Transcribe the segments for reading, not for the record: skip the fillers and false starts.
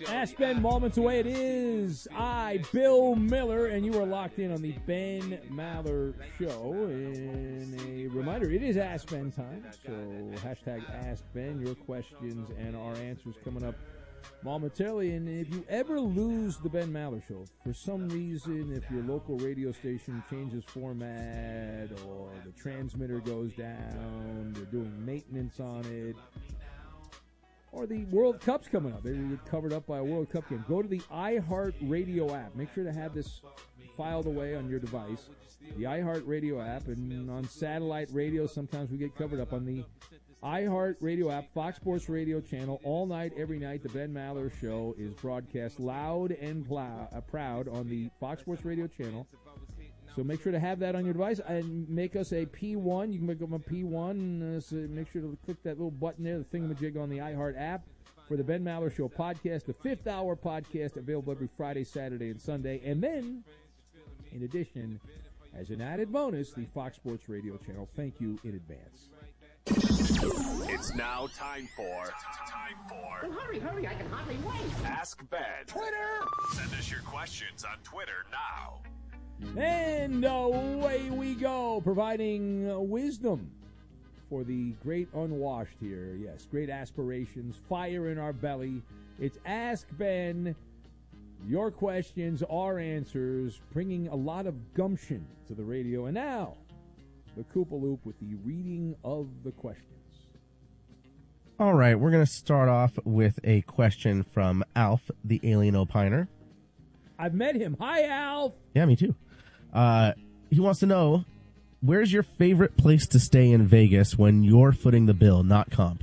Ask Ben moments away. It is Bill Miller, and you are locked in on the Ben Maller Show. And a reminder, it is Ask Ben time. So hashtag Ask Ben, your questions and our answers coming up momentarily. And if you ever lose the Ben Maller Show, for some reason, if your local radio station changes format or the transmitter goes down, they're doing maintenance on it, or the World Cup's coming up, they get covered up by a World Cup game, go to the iHeartRadio app. Make sure to have this filed away on your device, the iHeartRadio app. And on satellite radio, sometimes we get covered up on the iHeartRadio app, Fox Sports Radio channel, all night, every night. The Ben Maller Show is broadcast loud and proud on the Fox Sports Radio channel. So make sure to have that on your device and make us a P1. You can make them a P1. So make sure to click that little button there, the thingamajig on the iHeart app for the Ben Maller Show podcast, the 5th hour podcast, available every Friday, Saturday, and Sunday. And then, in addition, as an added bonus, the Fox Sports Radio channel. Thank you in advance. It's now time for. Oh, hurry, I can hardly wait. Ask Ben. Twitter! Send us your questions on Twitter now. And away we go, providing wisdom for the great unwashed here. Yes, great aspirations, fire in our belly. It's Ask Ben. Your questions, our answers, bringing a lot of gumption to the radio. And now, the Koopa Loop with the reading of the questions. All right, we're going to start off with a question from Alf, the Alien Opiner. I've met him. Hi, Alf. Yeah, me too. He wants to know, where's your favorite place to stay in Vegas when you're footing the bill, not comped?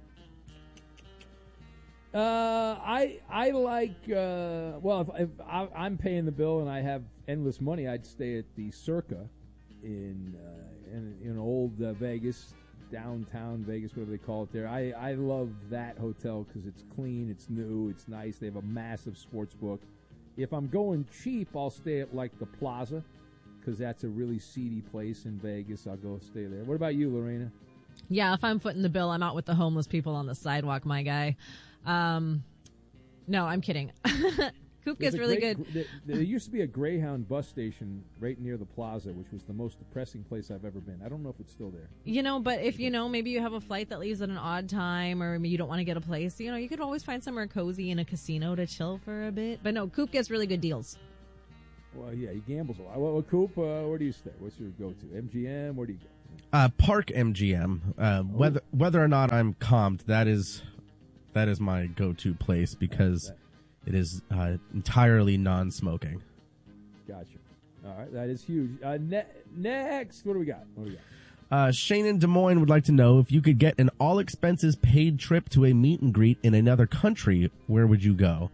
I like, well, if I'm paying the bill and I have endless money, I'd stay at the Circa in old Vegas, downtown Vegas, whatever they call it there. I love that hotel because it's clean, it's new, it's nice. They have a massive sports book. If I'm going cheap, I'll stay at, like, the Plaza, because that's a really seedy place in Vegas. I'll go stay there. What about you, Lorena? Yeah, if I'm footing the bill, I'm out with the homeless people on the sidewalk, my guy. No, I'm kidding. Coop gets really good. There used to be a Greyhound bus station right near the Plaza, which was the most depressing place I've ever been. I don't know if it's still there. But if, maybe you have a flight that leaves at an odd time, or maybe you don't want to get a place, you could always find somewhere cozy in a casino to chill for a bit. But no, Coop gets really good deals. Well, yeah, he gambles a lot. Well, Coop, where do you stay? What's your go-to? MGM? Where do you go? Park MGM. Whether or not I'm comped, that is my go-to place because it is entirely non-smoking. Gotcha. All right, that is huge. Next, what do we got? Shane in Des Moines would like to know, if you could get an all-expenses-paid trip to a meet and greet in another country, where would you go?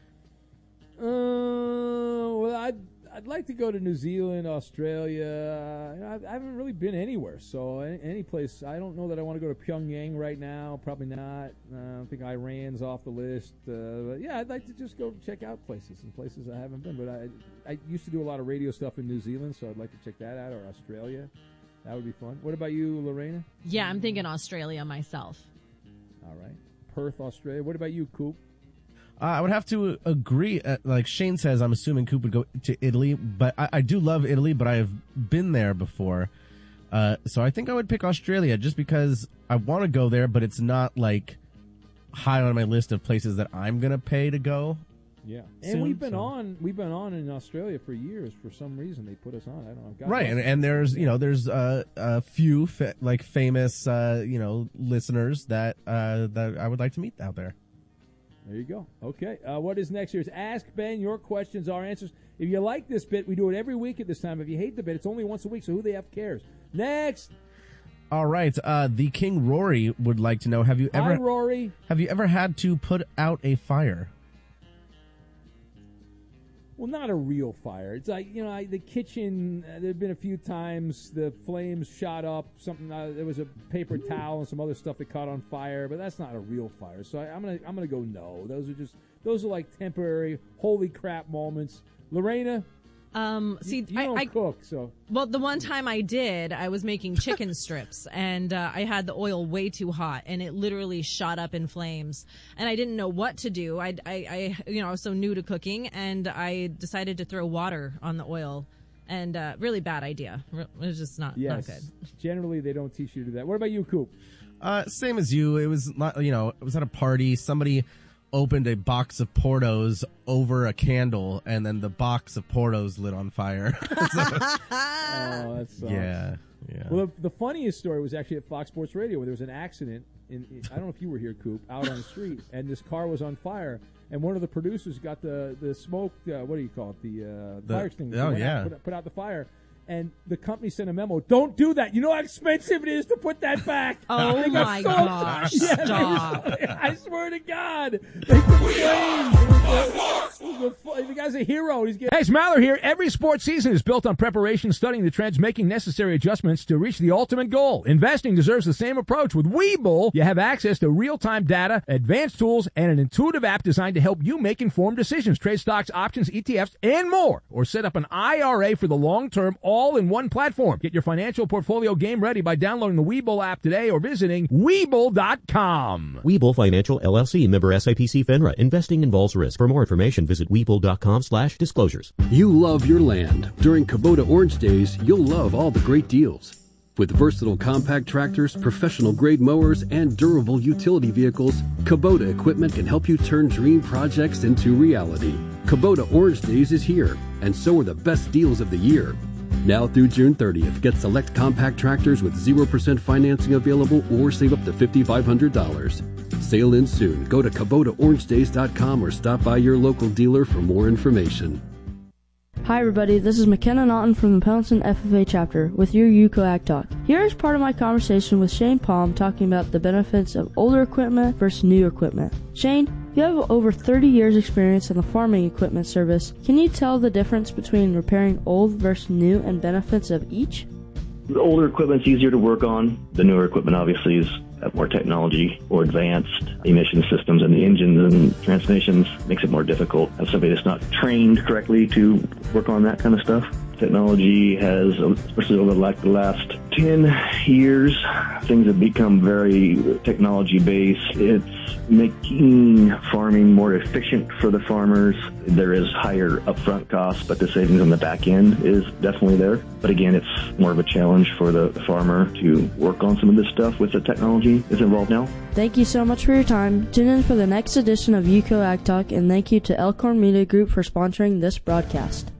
Well, I'd like to go to New Zealand, Australia. I haven't really been anywhere, so any place. I don't know that I want to go to Pyongyang right now. Probably not. I don't think Iran's off the list. But yeah, I'd like to just go check out places I haven't been. But I used to do a lot of radio stuff in New Zealand, so I'd like to check that out, or Australia. That would be fun. What about you, Lorena? Yeah, I'm thinking Australia myself. All right. Perth, Australia. What about you, Coop? I would have to agree. Like Shane says, I'm assuming Coop would go to Italy, but I do love Italy, but I have been there before. So I think I would pick Australia just because I want to go there, but it's not like high on my list of places that I'm going to pay to go. Yeah. And we've been on in Australia for years. For some reason they put us on. I don't know. Right. And there's a few famous listeners that I would like to meet out there. There you go. Okay. What is next here is Ask Ben, your questions, our answers. If you like this bit, we do it every week at this time. If you hate the bit, it's only once a week, so who the F cares? Next. All right. The King Rory would like to know, Hi, Rory. Have you ever had to put out a fire? Well, not a real fire. It's like, the kitchen, there have been a few times the flames shot up. There was a paper towel and some other stuff that caught on fire, but that's not a real fire. So I'm gonna go no. Those are like temporary holy crap moments. Lorena? See, you don't cook, so. Well, the one time I did, I was making chicken strips, and I had the oil way too hot, and it literally shot up in flames. And I didn't know what to do. I was so new to cooking, and I decided to throw water on the oil. And really bad idea. It was just not good. Generally, they don't teach you to do that. What about you, Coop? Same as you. It was not, it was at a party. Somebody opened a box of Portos over a candle, and then the box of Portos lit on fire. Oh, that sucks. Yeah. Well, the funniest story was actually at Fox Sports Radio, where there was an accident. I don't know if you were here, Coop, out on the street, and this car was on fire. And one of the producers got the smoke, what do you call it, the fire extinguisher. Oh, yeah. Put out the fire. And the company sent a memo, don't do that. You know how expensive it is to put that back? Oh, my gosh. Stop. I swear to God. They complained. The guy's a hero. Hey, it's Maller here. Every sports season is built on preparation, studying the trends, making necessary adjustments to reach the ultimate goal. Investing deserves the same approach. With Webull, you have access to real-time data, advanced tools, and an intuitive app designed to help you make informed decisions. Trade stocks, options, ETFs, and more. Or set up an IRA for the long-term, all in one platform. Get your financial portfolio game ready by downloading the Webull app today or visiting Webull.com. Webull Financial LLC, member SIPC FINRA. Investing involves risk. For more information, visit Webull.com/disclosures. You love your land. During Kubota Orange Days, you'll love all the great deals. With versatile compact tractors, professional-grade mowers, and durable utility vehicles, Kubota equipment can help you turn dream projects into reality. Kubota Orange Days is here, and so are the best deals of the year. Now through June 30th, get select compact tractors with 0% financing available or save up to $5,500. Sale ends soon. Go to KubotaOrangeDays.com or stop by your local dealer for more information. Hi everybody, this is McKenna Naughton from the Pendleton FFA chapter with your UCO Ag Talk. Here is part of my conversation with Shane Palm talking about the benefits of older equipment versus new equipment. Shane, you have over 30 years experience in the farming equipment service. Can you tell the difference between repairing old versus new and benefits of each? The older equipment's easier to work on. The newer equipment obviously is have more technology or advanced emission systems, and the engines and transmissions makes it more difficult. As somebody that's not trained correctly to work on that kind of stuff. Technology has, especially over like the last 10 years, things have become very technology-based. It's making farming more efficient for the farmers. There is higher upfront costs, but the savings on the back end is definitely there. But again, it's more of a challenge for the farmer to work on some of this stuff with the technology that's involved now. Thank you so much for your time. Tune in for the next edition of UCO Ag Talk, and thank you to Elkhorn Media Group for sponsoring this broadcast.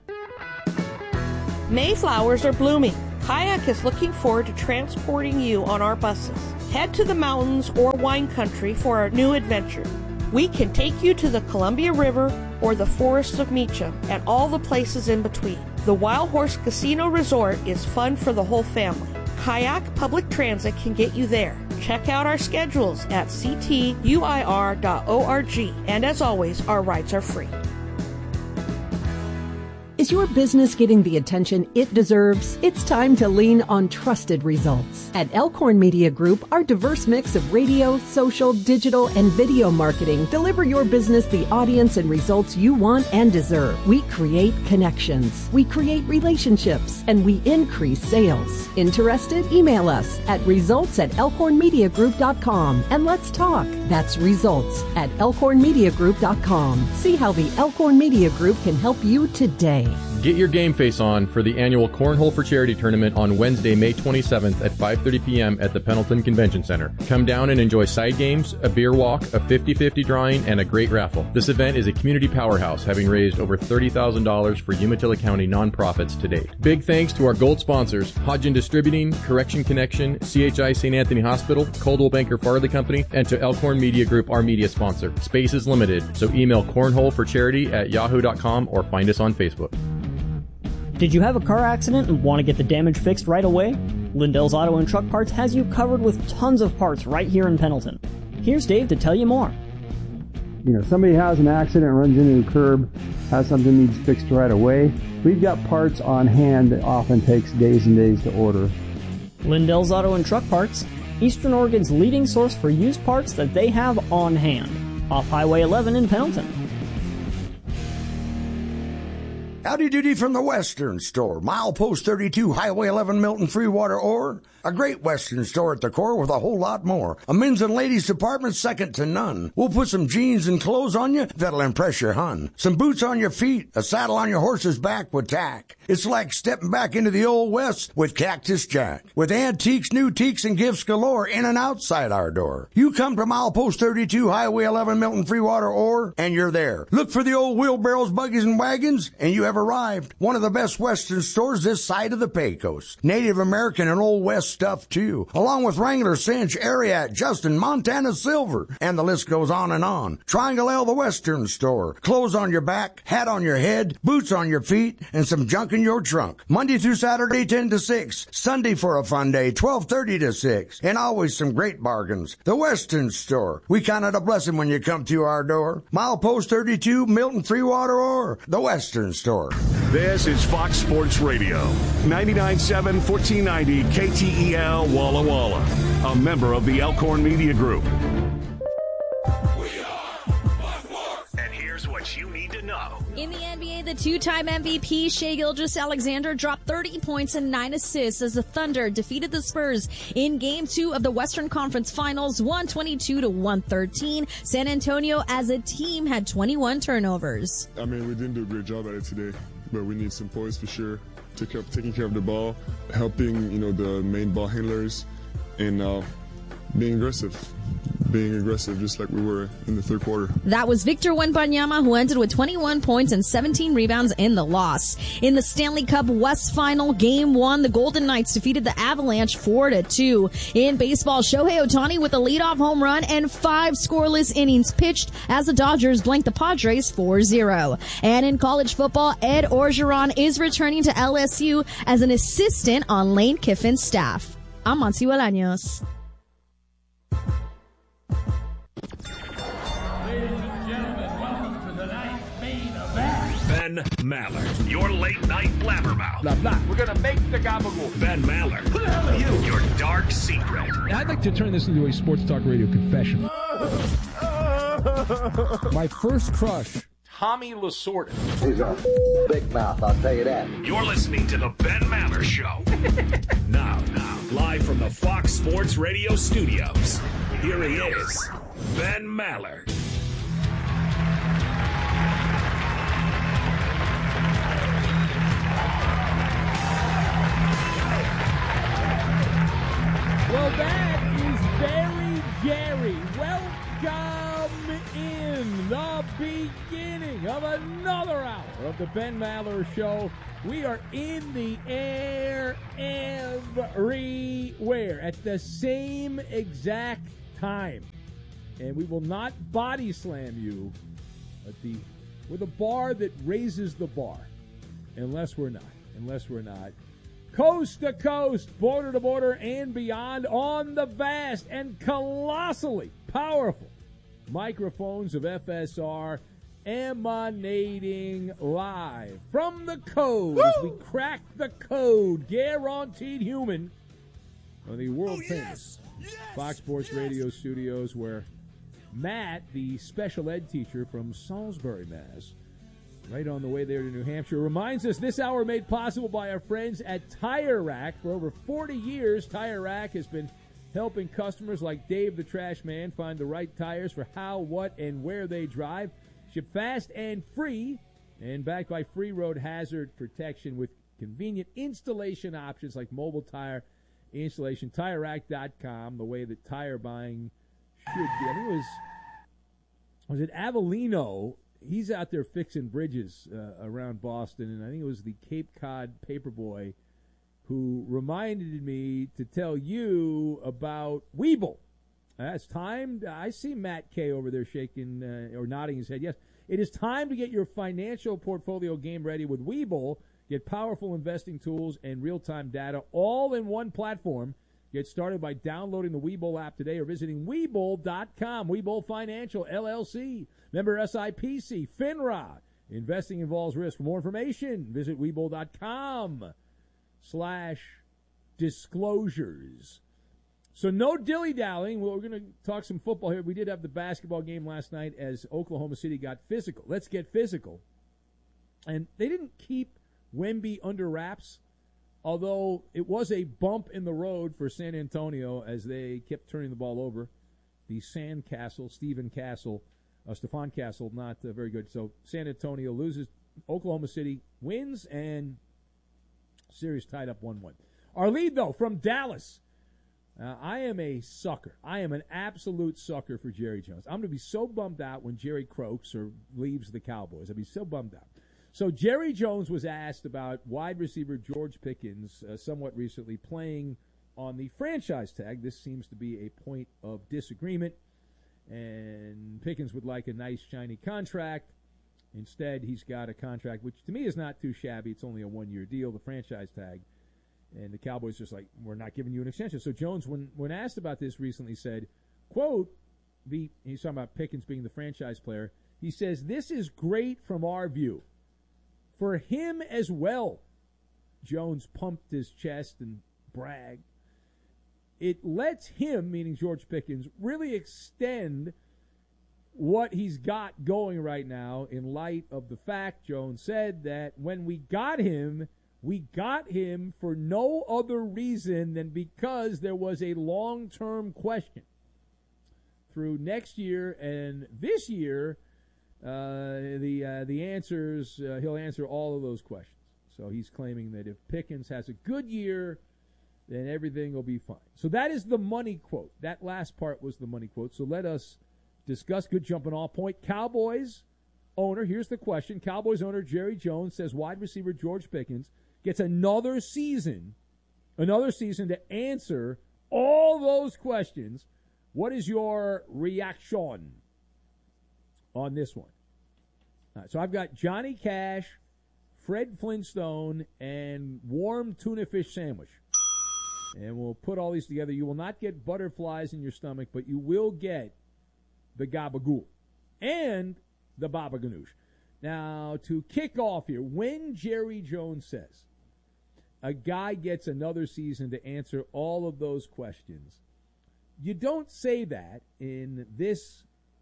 Mayflowers are blooming. Kayak is looking forward to transporting you on our buses. Head to the mountains or wine country for our new adventure. We can take you to the Columbia River or the forests of Meacham and all the places in between. The Wild Horse Casino Resort is fun for the whole family. Kayak Public Transit can get you there. Check out our schedules at ctuir.org. And as always, our rides are free. Is your business getting the attention it deserves? It's time to lean on trusted results. At Elkhorn Media Group, our diverse mix of radio, social, digital, and video marketing deliver your business the audience and results you want and deserve. We create connections, we create relationships, and we increase sales. Interested? Email us at results@elkhornmediagroup.com and let's talk. That's results@elkhornmediagroup.com. See how the Elkhorn Media Group can help you today. Get your game face on for the annual Cornhole for Charity tournament on Wednesday, May 27th at 5:30 p.m. at the Pendleton Convention Center. Come down and enjoy side games, a beer walk, a 50-50 drawing, and a great raffle. This event is a community powerhouse, having raised over $30,000 for Umatilla County nonprofits to date. Big thanks to our gold sponsors, Hodgin Distributing, Correction Connection, CHI St. Anthony Hospital, Coldwell Banker Farley Company, and to Elkhorn Media Group, our media sponsor. Space is limited, so email cornholeforcharity@yahoo.com or find us on Facebook. Did you have a car accident and want to get the damage fixed right away? Lindell's Auto and Truck Parts has you covered with tons of parts right here in Pendleton. Here's Dave to tell you more. Somebody has an accident, runs into a curb, has something needs fixed right away. We've got parts on hand that often takes days and days to order. Lindell's Auto and Truck Parts, Eastern Oregon's leading source for used parts that they have on hand. Off Highway 11 in Pendleton. Howdy doody from the Western Store. Milepost 32, Highway 11, Milton, Freewater, Ore. A great Western store at the core with a whole lot more. A men's and ladies department second to none. We'll put some jeans and clothes on you that'll impress your hun. Some boots on your feet, a saddle on your horse's back with tack. It's like stepping back into the old West with Cactus Jack. With antiques, new teaks, and gifts galore in and outside our door. You come to Milepost 32, Highway 11, Milton, Freewater, Ore, and you're there. Look for the old wheelbarrows, buggies, and wagons, and you have arrived. One of the best Western stores this side of the Pecos. Native American and Old West stuff, too. Along with Wrangler, Cinch, Ariat, Justin, Montana Silver, and the list goes on and on. Triangle L, the Western Store. Clothes on your back, hat on your head, boots on your feet, and some junk in your trunk. Monday through Saturday, 10 to 6. Sunday for a fun day, 12:30 to 6. And always some great bargains. The Western Store. We count it a blessing when you come through our door. Milepost 32, Milton, Freewater, or the Western Store. This is Fox Sports Radio, 99.7, 1490 KTEL Walla Walla, a member of the Elkhorn Media Group. And here's what you need to know. In the NBA, the two-time MVP Shai Gilgeous-Alexander dropped 30 points and 9 assists as the Thunder defeated the Spurs in Game 2 of the Western Conference Finals, 122-113. San Antonio, as a team, had 21 turnovers. I mean, we didn't do a great job at it today, but we need some poise for sure. Taking care of the ball, helping, the main ball handlers, and being aggressive just like we were in the third quarter. That was Victor Wembanyama, who ended with 21 points and 17 rebounds in the loss. In the Stanley Cup West Final, Game 1, the Golden Knights defeated the Avalanche 4-2. In baseball, Shohei Ohtani with a leadoff home run and 5 scoreless innings pitched as the Dodgers blanked the Padres 4-0. And in college football, Ed Orgeron is returning to LSU as an assistant on Lane Kiffin's staff. I'm Monty Bolaños. Ben Maller, your late night blabbermouth. Blah, blah. We're gonna make the gabagool. Ben Maller. Who the hell are you? Your dark secret. I'd like to turn this into a sports talk radio confession. My first crush, Tommy Lasorda. He's a big mouth, I'll tell you that. You're listening to the Ben Maller Show. Now, live from the Fox Sports Radio studios, here he is, Ben Maller. Well, that is very Jerry. Welcome in the beginning of another hour of the Ben Maller Show. We are in the air everywhere at the same exact time. And we will not body slam you with a bar that raises the bar. Unless we're not. Coast to coast, border to border, and beyond on the vast and colossally powerful microphones of FSR emanating live from the code. As we crack the code, guaranteed human, on the world famous Fox Sports Radio studios, where Matt, the special ed teacher from Salisbury, Mass., right on the way there to New Hampshire, reminds us this hour made possible by our friends at Tire Rack. For over 40 years, Tire Rack has been helping customers like Dave the Trash Man find the right tires for how, what, and where they drive. Ship fast and free, and backed by free road hazard protection with convenient installation options like mobile tire installation. TireRack.com, the way that tire buying should be. I think was it Avellino? He's out there fixing bridges around Boston, and I think it was the Cape Cod Paperboy who reminded me to tell you about Webull. It's time. I see Matt K. over there shaking or nodding his head. Yes, it is time to get your financial portfolio game ready with Webull. Get powerful investing tools and real-time data all in one platform. Get started by downloading the Webull app today or visiting Webull.com. Webull Financial, LLC. Member SIPC. FINRA. Investing involves risk. For more information, visit Webull.com/disclosures. So no dilly-dallying. Well, we're going to talk some football here. We did have the basketball game last night as Oklahoma City got physical. Let's get physical And they didn't keep Wemby under wraps, although it was a bump in the road for San Antonio as they kept turning the ball over. The Sandcastle, Stephen Castle, Stephon Castle, not very good. So San Antonio loses. Oklahoma City wins, and series tied up 1-1. Our lead, though, from Dallas. I am a sucker. I am an absolute sucker for Jerry Jones. I'm going to be so bummed out when Jerry croaks or leaves the Cowboys. I'll be so bummed out. So Jerry Jones was asked about wide receiver George Pickens somewhat recently playing on the franchise tag. This seems to be a point of disagreement, and Pickens would like a nice, shiny contract. Instead, he's got a contract, which to me is not too shabby. It's only a one-year deal, the franchise tag. And the Cowboys just like, we're not giving you an extension. So Jones, when asked about this recently, said, quote, he's talking about Pickens being the franchise player, he says, "This is great from our view. For him as well." Jones pumped his chest and bragged. "It lets him," meaning George Pickens, "really extend what he's got going right now in light of the fact," Jones said, "that when we got him for no other reason than because there was a long-term question. Through next year and this year, the answers, he'll answer all of those questions." So he's claiming that if Pickens has a good year, then everything will be fine. So that is the money quote. That last part was the money quote. So let us discuss. Good jumping off point. Cowboys owner, here's the question. Cowboys owner Jerry Jones says wide receiver George Pickens gets another season to answer all those questions. What is your reaction on this one? All right, so I've got Johnny Cash, Fred Flintstone, and warm tuna fish sandwich. And we'll put all these together. You will not get butterflies in your stomach, but you will get the gabagool and the baba ganoush. Now, to kick off here, when Jerry Jones says a guy gets another season to answer all of those questions, you don't say that in this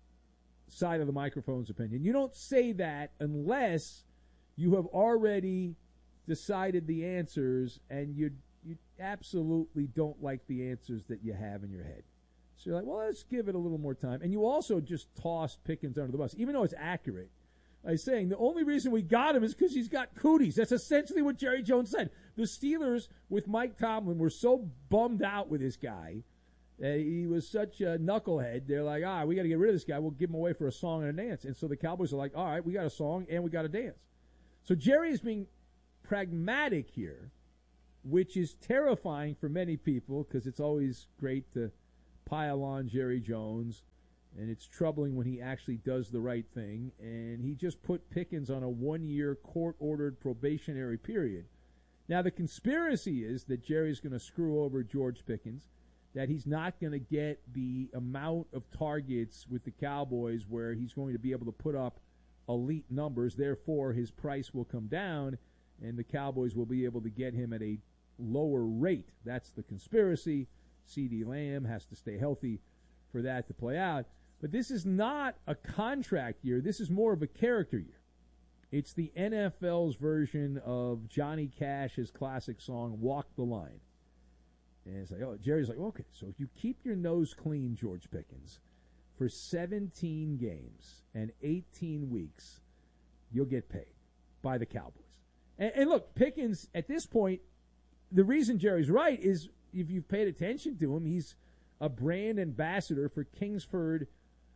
side of the microphone's opinion. You don't say that unless you have already decided the answers and you absolutely don't like the answers that you have in your head. So you're like, well, let's give it a little more time. And you also just tossed Pickens under the bus, even though it's accurate. By saying the only reason we got him is because he's got cooties. That's essentially what Jerry Jones said. The Steelers with Mike Tomlin were so bummed out with this guy. He was such a knucklehead. They're like, we got to get rid of this guy. We'll give him away for a song and a dance. And so the Cowboys are like, all right, we got a song and we got a dance. So Jerry is being pragmatic here, which is terrifying for many people because it's always great to pile on Jerry Jones. And it's troubling when he actually does the right thing. And he just put Pickens on a one-year court-ordered probationary period. Now, the conspiracy is that Jerry's going to screw over George Pickens, that he's not going to get the amount of targets with the Cowboys where he's going to be able to put up elite numbers. Therefore, his price will come down, and the Cowboys will be able to get him at a lower rate. That's the conspiracy. CeeDee Lamb has to stay healthy for that to play out. But this is not a contract year. This is more of a character year. It's the NFL's version of Johnny Cash's classic song, Walk the Line. And it's like, Jerry's like, okay, so if you keep your nose clean, George Pickens, for 17 games and 18 weeks, you'll get paid by the Cowboys. And look, Pickens, at this point, the reason Jerry's right is if you've paid attention to him, he's a brand ambassador for Kingsford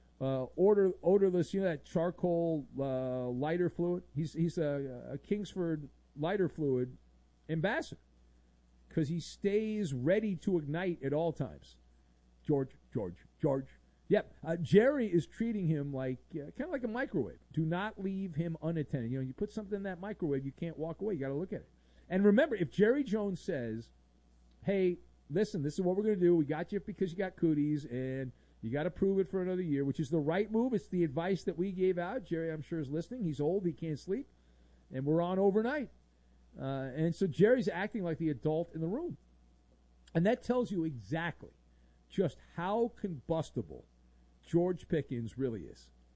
odorless, that charcoal lighter fluid. He's a Kingsford lighter fluid ambassador because he stays ready to ignite at all times. George. Yep. Jerry is treating him like kind of like a microwave. Do not leave him unattended. You put something in that microwave, you can't walk away. You got to look at it. And remember, if Jerry Jones says, "Hey, listen, this is what we're going to do. We got you because you got cooties, and you got to prove it for another year," which is the right move. It's the advice that we gave out. Jerry, I'm sure, is listening. He's old. He can't sleep. And we're on overnight. And so Jerry's acting like the adult in the room. And that tells you exactly just how combustible George Pickens really is.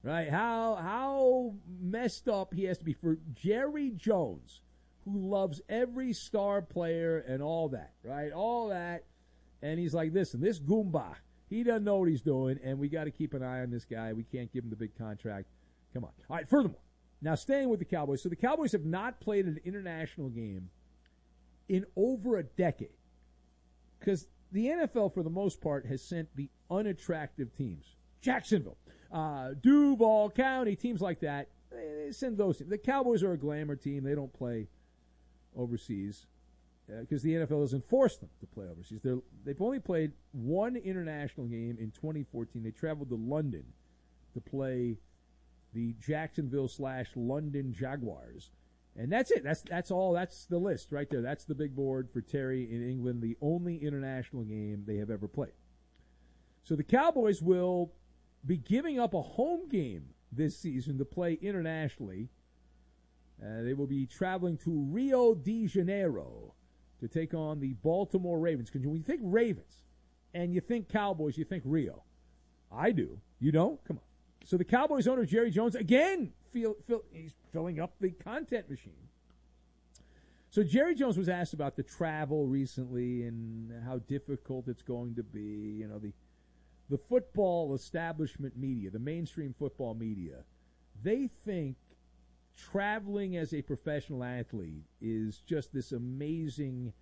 right? How messed up he has to be for Jerry Jones, who loves every star player and all that, right? All that. And he's like, listen, this Goomba, he doesn't know what he's doing, and we got to keep an eye on this guy. We can't give him the big contract. Come on. All right, furthermore, now staying with the Cowboys. So the Cowboys have not played an international game in over a decade because the NFL, for the most part, has sent the unattractive teams. Jacksonville, Duval County, teams like that, they send those teams. The Cowboys are a glamour team. They don't play overseas because the NFL doesn't force them to play overseas. They've only played one international game in 2014. They traveled to London to play the Jacksonville/London Jaguars. And that's it. That's all. That's the list right there. That's the big board for Terry in England, the only international game they have ever played. So the Cowboys will be giving up a home game this season to play internationally. They will be traveling to Rio de Janeiro to take on the Baltimore Ravens. Because when you think Ravens and you think Cowboys, you think Rio. I do. You don't? Come on. So the Cowboys owner, Jerry Jones, again, he's filling up the content machine. So Jerry Jones was asked about the travel recently and how difficult it's going to be. You know, the football establishment media, the mainstream football media, they think traveling as a professional athlete is just this amazing,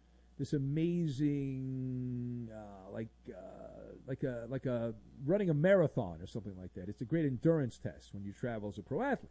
like a running a marathon or something like that. It's a great endurance test when you travel as a pro athlete.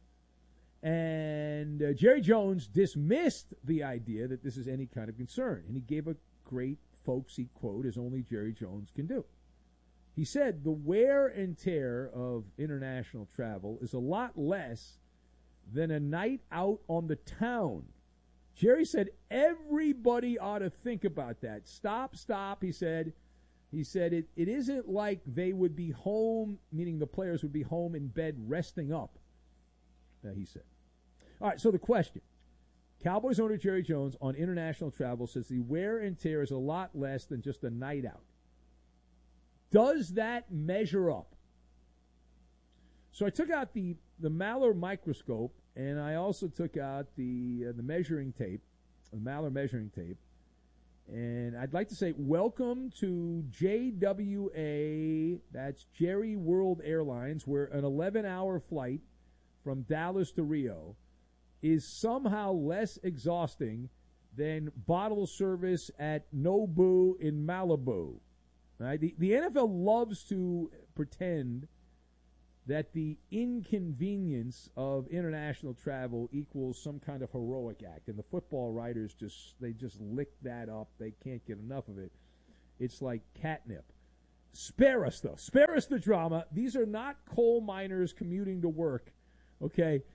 And Jerry Jones dismissed the idea that this is any kind of concern, and he gave a great folksy quote, as only Jerry Jones can do. He said, the wear and tear of international travel is a lot less than a night out on the town. Jerry said everybody ought to think about that. Stop, he said. He said it isn't like they would be home, meaning the players would be home in bed resting up, he said. All right, so the question. Cowboys owner Jerry Jones on international travel says the wear and tear is a lot less than just a night out. Does that measure up? So I took out the Maller microscope, and I also took out the measuring tape, the Maller measuring tape. And I'd like to say welcome to JWA, that's Jerry World Airlines, where an 11-hour flight from Dallas to Rio is somehow less exhausting than bottle service at Nobu in Malibu. Right? The NFL loves to pretend that the inconvenience of international travel equals some kind of heroic act, and the football writers just lick that up. They can't get enough of it. It's like catnip. Spare us, though. Spare us the drama. These are not coal miners commuting to work, okay?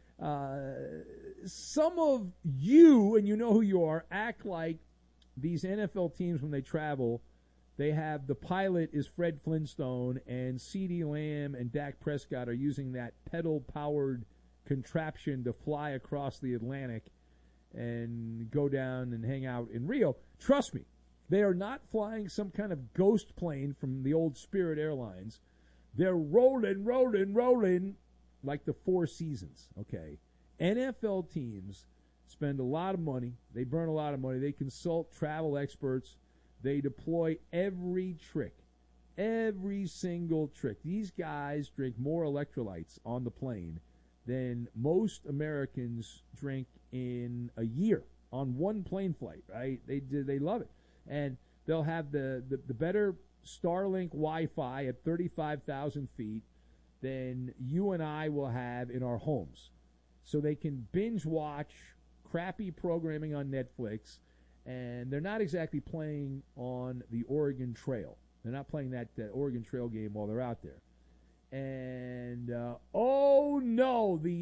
Some of you, and you know who you are, act like these NFL teams when they travel, they have the pilot is Fred Flintstone, and CeeDee Lamb and Dak Prescott are using that pedal-powered contraption to fly across the Atlantic and go down and hang out in Rio. Trust me, they are not flying some kind of ghost plane from the old Spirit Airlines. They're rolling like the Four Seasons, okay? NFL teams spend a lot of money. They burn a lot of money. They consult travel experts. They deploy every trick, every single trick. These guys drink more electrolytes on the plane than most Americans drink in a year on one plane flight, right? They love it. And they'll have the better Starlink Wi-Fi at 35,000 feet than you and I will have in our homes. So they can binge watch crappy programming on Netflix. And they're not exactly playing on the Oregon Trail. They're not playing that Oregon Trail game while they're out there. And oh no, the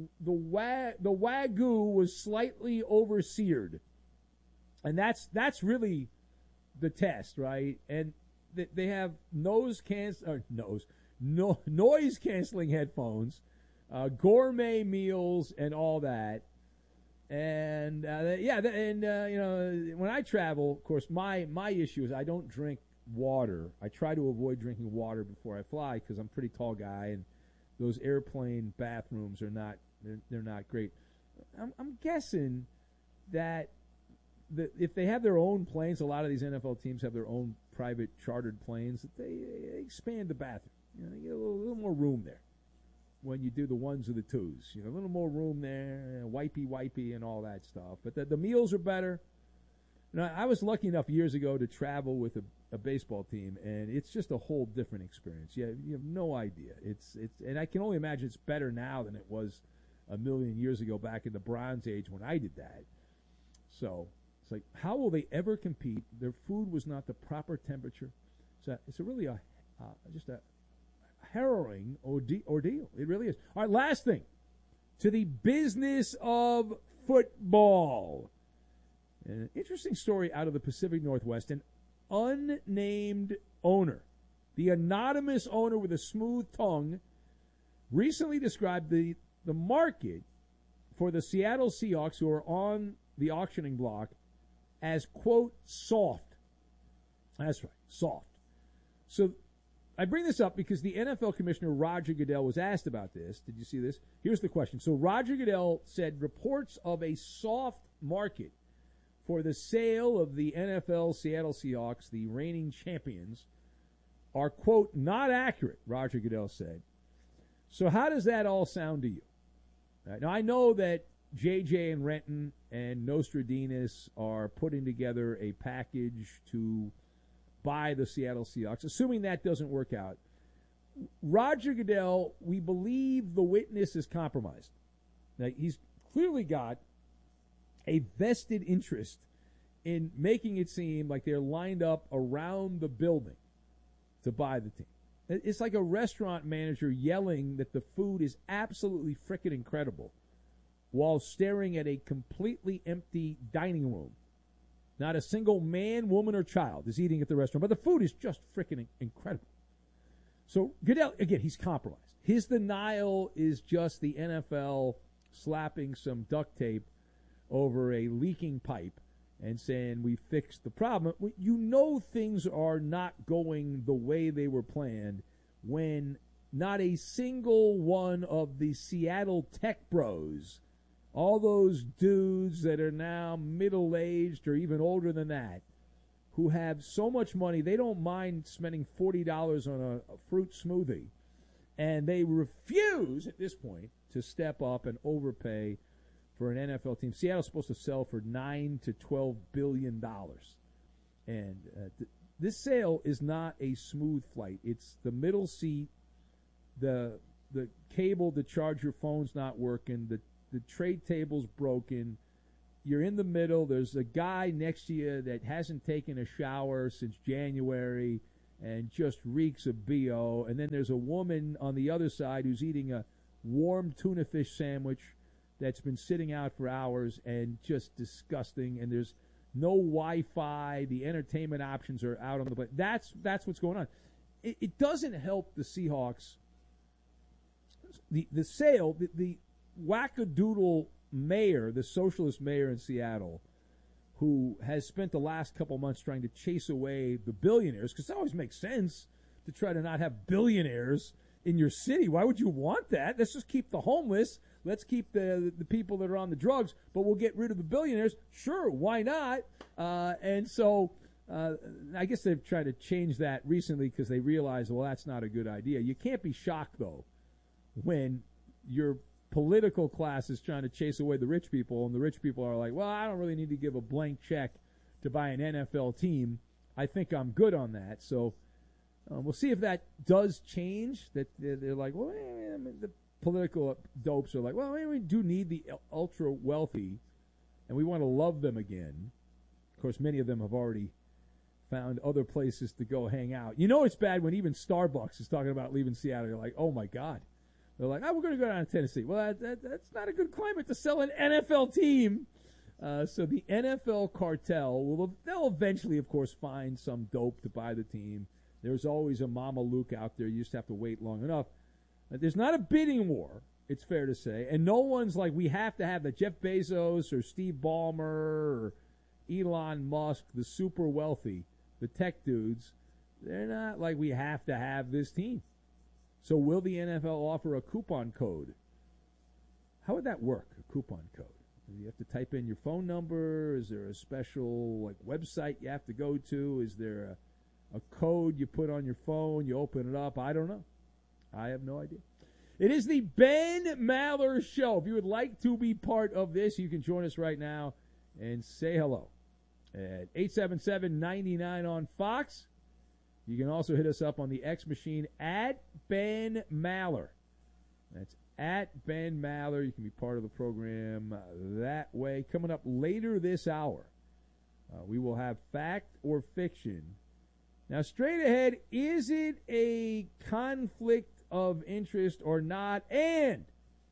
Wagyu was slightly overseared, and that's really the test, right? And they have noise canceling headphones, gourmet meals, and all that. And when I travel, of course, my issue is I don't drink water. I try to avoid drinking water before I fly because I'm a pretty tall guy, and those airplane bathrooms are not they're not great. I'm guessing that if they have their own planes, a lot of these NFL teams have their own private chartered planes, that they expand the bathroom. You get a little more room there when you do the ones or the twos. A little more room there, wipey, and all that stuff. But the meals are better. I was lucky enough years ago to travel with a baseball team, and it's just a whole different experience. You have no idea. It's and I can only imagine it's better now than it was a million years ago back in the Bronze Age when I did that. So it's like, how will they ever compete? Their food was not the proper temperature. So it's really just a harrowing ordeal. It really is. All right, last thing. To the business of football. An interesting story out of the Pacific Northwest. An unnamed owner, the anonymous owner with a smooth tongue, recently described the market for the Seattle Seahawks, who are on the auctioning block, as, quote, soft. That's right, soft. So I bring this up because the NFL commissioner, Roger Goodell, was asked about this. Did you see this? Here's the question. So Roger Goodell said reports of a soft market for the sale of the NFL Seattle Seahawks, the reigning champions, are, quote, not accurate, Roger Goodell said. So how does that all sound to you? Now, I know that JJ and Renton and Nostradamus are putting together a package to buy the Seattle Seahawks. Assuming that doesn't work out, Roger Goodell, we believe the witness is compromised. Now, he's clearly got a vested interest in making it seem like they're lined up around the building to buy the team. It's like a restaurant manager yelling that the food is absolutely frickin' incredible while staring at a completely empty dining room. Not a single man, woman, or child is eating at the restaurant, but the food is just frickin' incredible. So Goodell, again, he's compromised. His denial is just the NFL slapping some duct tape over a leaking pipe and saying we fixed the problem. You know things are not going the way they were planned when not a single one of the Seattle tech bros, all those dudes that are now middle-aged or even older than that, who have so much money, they don't mind spending $40 on a fruit smoothie, and they refuse at this point to step up and overpay for an NFL team. Seattle's supposed to sell for $9 to $12 billion. And this sale is not a smooth flight. It's the middle seat, the cable to charge your phone's not working, the tray table's broken. You're in the middle. There's a guy next to you that hasn't taken a shower since January and just reeks of BO. And then there's a woman on the other side who's eating a warm tuna fish sandwich that's been sitting out for hours and just disgusting. And there's no Wi-Fi. The entertainment options are out on the plate. That's what's going on. It doesn't help the Seahawks. The sale, the wackadoodle mayor, the socialist mayor in Seattle, who has spent the last couple months trying to chase away the billionaires, because it always makes sense to try to not have billionaires in your city. Why would you want that? Let's just keep the homeless. Let's keep the people that are on the drugs, but we'll get rid of the billionaires. Sure, why not? And so I guess they've tried to change that recently because they realized, well, that's not a good idea. You can't be shocked, though, when your political class is trying to chase away the rich people, and the rich people are like, well, I don't really need to give a blank check to buy an NFL team. I think I'm good on that. So we'll see if that does change. That they're like, well, the political dopes are like, well, we do need the ultra wealthy, and we want to love them again. Of course, many of them have already found other places to go hang out. You know it's bad when even Starbucks is talking about leaving Seattle. You're like, oh, my God. They're like, we're going to go down to Tennessee. Well, that's not a good climate to sell an NFL team. So the NFL cartel, they'll eventually, of course, find some dope to buy the team. There's always a Mama Luke out there. You just have to wait long enough. There's not a bidding war, it's fair to say. And no one's like, we have to have the Jeff Bezos or Steve Ballmer or Elon Musk, the super wealthy, the tech dudes. They're not like, we have to have this team. So will the NFL offer a coupon code? How would that work, a coupon code? Do you have to type in your phone number? Is there a special website you have to go to? Is there a code you put on your phone? You open it up? I don't know. I have no idea. It is the Ben Maller Show. If you would like to be part of this, you can join us right now and say hello at 877-99 on Fox. You can also hit us up on the X machine at Ben Maller. That's at Ben Maller. You can be part of the program that way. Coming up later this hour, we will have Fact or Fiction. Now, straight ahead, is it a conflict of interest or not? And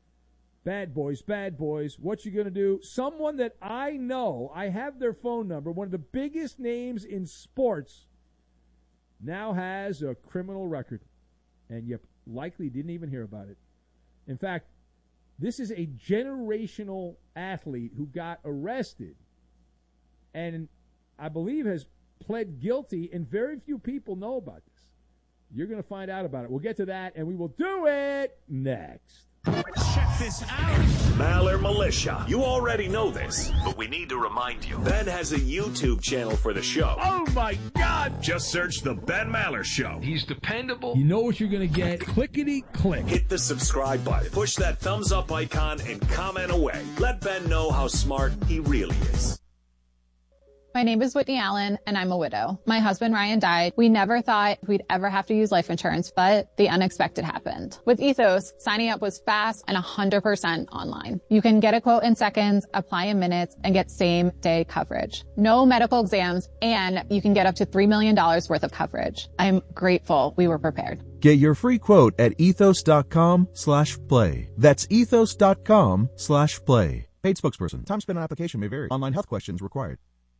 bad boys, what you going to do? Someone that I know, I have their phone number, one of the biggest names in sports, now has a criminal record, and you likely didn't even hear about it. In fact, this is a generational athlete who got arrested and I believe has pled guilty, and very few people know about this. You're going to find out about it. We'll get to that, and we will do it next. Check this out. Maller Militia. You already know this, but we need to remind you. Ben has a YouTube channel for the show. Oh, my God. Just search The Ben Maller Show. He's dependable. You know what you're going to get. Clickety-click. Hit the subscribe button. Push that thumbs-up icon and comment away. Let Ben know how smart he really is. My name is Whitney Allen, and I'm a widow. My husband, Ryan, died. We never thought we'd ever have to use life insurance, but the unexpected happened. With Ethos, signing up was fast and 100% online. You can get a quote in seconds, apply in minutes, and get same-day coverage. No medical exams, and you can get up to $3 million worth of coverage. I'm grateful we were prepared. Get your free quote at ethos.com/play. That's ethos.com/play. Paid spokesperson. Time spent on application may vary. Online health questions required.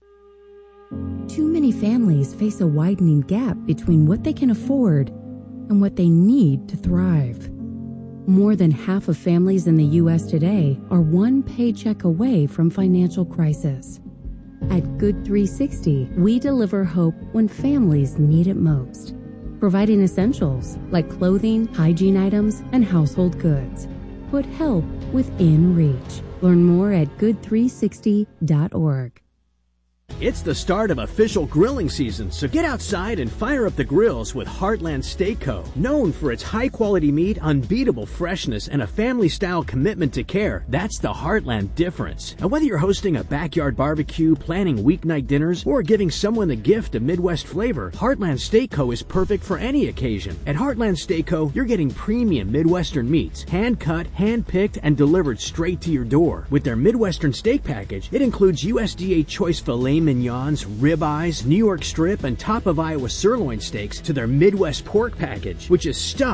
Too many families face a widening gap between what they can afford and what they need to thrive. More than half of families in the U.S. today are one paycheck away from financial crisis. At Good 360, we deliver hope when families need it most, providing essentials like clothing, hygiene items, and household goods. Put help within reach. Learn more at good360.org. It's the start of official grilling season, so get outside and fire up the grills with Heartland Steak Co. Known for its high-quality meat, unbeatable freshness, and a family-style commitment to care, that's the Heartland difference. And whether you're hosting a backyard barbecue, planning weeknight dinners, or giving someone the gift of Midwest flavor, Heartland Steak Co. is perfect for any occasion. At Heartland Steak Co., you're getting premium Midwestern meats, hand-cut, hand-picked, and delivered straight to your door. With their Midwestern steak package, it includes USDA choice filet mignons, ribeyes, New York strip, and top of Iowa sirloin steaks to their Midwest pork package, which is stuffed